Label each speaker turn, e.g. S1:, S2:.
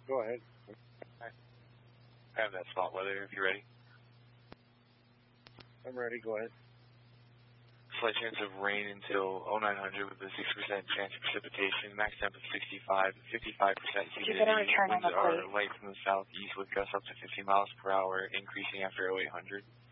S1: Go ahead.
S2: I have that spot weather if you're ready.
S1: I'm ready. Go ahead.
S2: Slight chance of rain until 0900 with a 6% chance of precipitation. Max temp of 65, 55% humidity. Winds are light from the southeast with gusts up to 50 miles per hour, increasing after 0800.